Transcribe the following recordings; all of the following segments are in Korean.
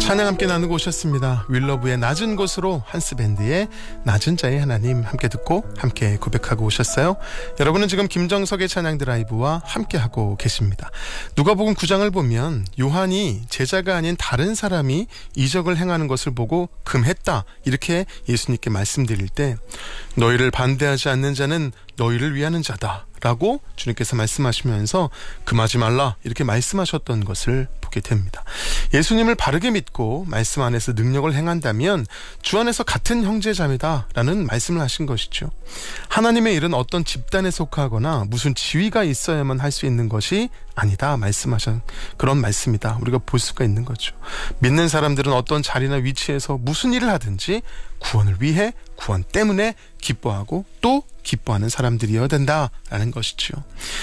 찬양 함께 나누고 오셨습니다. 윌러브의 낮은 곳으로 한스밴드의 낮은 자의 하나님 함께 듣고 함께 고백하고 오셨어요. 여러분은 지금 김정석의 찬양 드라이브와 함께하고 계십니다. 누가복음 9장을 보면 요한이 제자가 아닌 다른 사람이 이적을 행하는 것을 보고 금했다 이렇게 예수님께 말씀드릴 때 너희를 반대하지 않는 자는 너희를 위하는 자다 라고 주님께서 말씀하시면서 금하지 말라 이렇게 말씀하셨던 것을 보게 됩니다. 예수님을 바르게 믿고 말씀 안에서 능력을 행한다면 주 안에서 같은 형제자매다 라는 말씀을 하신 것이죠. 하나님의 일은 어떤 집단에 속하거나 무슨 지위가 있어야만 할 수 있는 것이 아니다 말씀하신 그런 말씀이다 우리가 볼 수가 있는 거죠. 믿는 사람들은 어떤 자리나 위치에서 무슨 일을 하든지 구원을 위해 구원 때문에 기뻐하고 또 기뻐하는 사람들이어야 된다라는 것이죠.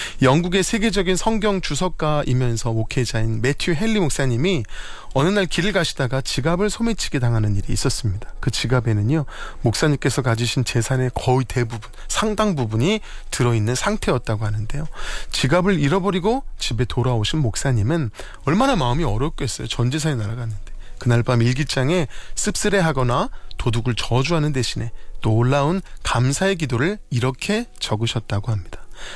영국의 세계적인 성경 주석가이면서 목회자인 매튜 헨리 목사님이 어느 날 길을 가시다가 지갑을 소매치기 당하는 일이 있었습니다. 그 지갑에는요 목사님께서 가지신 재산의 거의 대부분 상당 부분이 들어있는 상태였다고 하는데요. 지갑을 잃어버리고 집에 돌아오신 목사님은 얼마나 마음이 어렵겠어요. 전 재산이 날아갔는데. 그날 밤 일기장에 씁쓸해하거나 도둑을 저주하는 대신에 놀라운 감사의 기도를 이렇게 적으셨다고 합니다.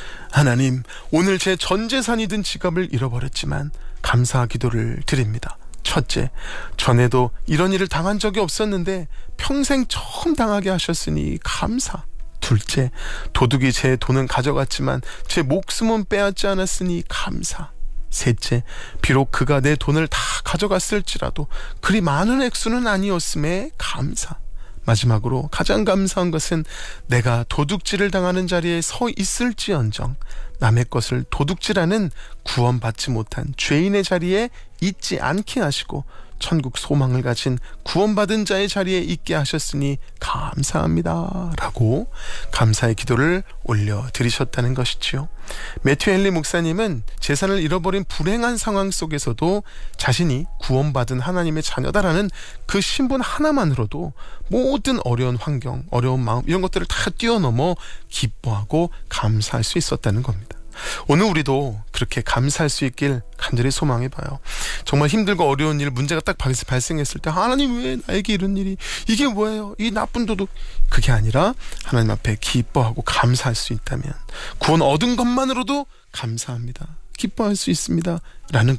하나님, 오늘 제 전 재산이 든 지갑을 잃어버렸지만 감사 기도를 드립니다. 첫째, 전에도 이런 일을 당한 적이 없었는데 평생 처음 당하게 하셨으니 감사. 둘째, 도둑이 제 돈은 가져갔지만 제 목숨은 빼앗지 않았으니 감사. 셋째, 비록 그가 내 돈을 다 가져갔을지라도 그리 많은 액수는 아니었음에 감사. 마지막으로 가장 감사한 것은 내가 도둑질을 당하는 자리에 서 있을지언정 남의 것을 도둑질하는 구원받지 못한 죄인의 자리에 있지 않게 하시고 천국 소망을 가진 구원받은 자의 자리에 있게 하셨으니 감사합니다 라고 감사의 기도를 올려드리셨다는 것이지요. 매튜 헨리 목사님은 재산을 잃어버린 불행한 상황 속에서도 자신이 구원받은 하나님의 자녀다라는 그 신분 하나만으로도 모든 어려운 환경, 어려운 마음 이런 것들을 다 뛰어넘어 기뻐하고 감사할 수 있었다는 겁니다. 오늘 우리도 그렇게 감사할 수 있길 간절히 소망해봐요. 정말 힘들고 어려운 일, 문제가 딱 발생했을 때 하나님 왜 나에게 이런 일이 이게 뭐예요? 이 나쁜 도둑. 그게 아니라 하나님 앞에 기뻐하고 감사할 수 있다면 구원 얻은 것만으로도 감사합니다. 기뻐할 수 있습니다. 라는